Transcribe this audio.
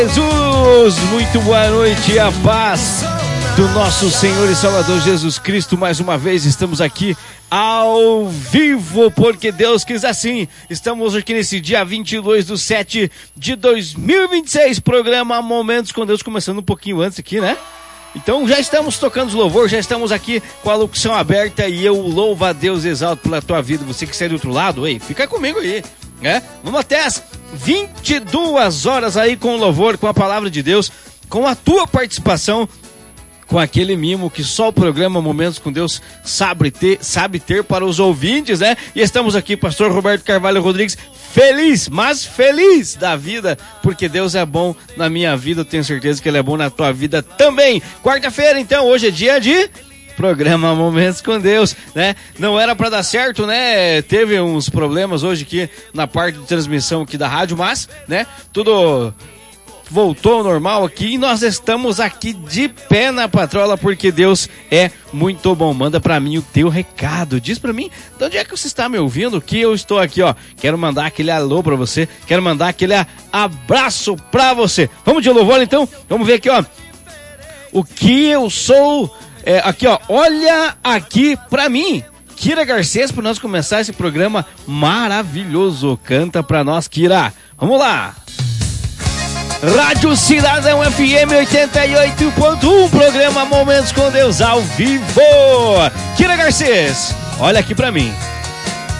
Jesus, muito boa noite, a paz do nosso Senhor e Salvador Jesus Cristo. Mais uma vez estamos aqui ao vivo, porque Deus quis assim. Estamos aqui nesse dia 22/7/2026, programa Momentos com Deus, começando um pouquinho antes aqui, né? Então já estamos tocando os louvor, já estamos aqui com a locução aberta e eu louvo a Deus, exalto pela tua vida. Você que está do outro lado, ei, fica comigo aí, né? Vamos até as 22 horas aí com o louvor, com a palavra de Deus, com a tua participação, com aquele mimo que só o programa Momentos com Deus sabe ter para os ouvintes, né? E estamos aqui, pastor Roberto Carvalho Rodrigues, feliz, mas feliz da vida, porque Deus é bom na minha vida, eu tenho certeza que Ele é bom na tua vida também. Quarta-feira, então, hoje é dia de programa Momentos com Deus, né? Não era para dar certo, né? Teve uns problemas hoje aqui na parte de transmissão aqui da rádio, mas, né? Tudo voltou ao normal aqui e nós estamos aqui de pé na patrola, porque Deus é muito bom. Manda pra mim o teu recado, diz pra mim de onde é que você está me ouvindo, que eu estou aqui, ó. Quero mandar aquele alô pra você, quero mandar aquele abraço pra você. Vamos de louvor então? Vamos ver aqui, ó. O que eu sou, aqui, ó. Olha aqui pra mim. Kira Garcês, para nós começar esse programa maravilhoso. Canta pra nós, Kira. Vamos lá. Rádio Cidadão FM 88.1, programa Momentos com Deus ao vivo. Kira Garcês, olha aqui pra mim.